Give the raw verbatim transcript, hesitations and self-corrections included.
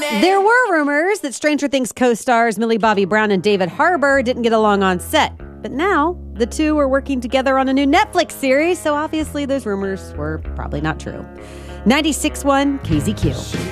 There were rumors that Stranger Things co-stars Millie Bobby Brown and David Harbour didn't get along on set. But now, the two are working together on a new Netflix series, so obviously those rumors were probably not true. ninety-six point one K Z Q.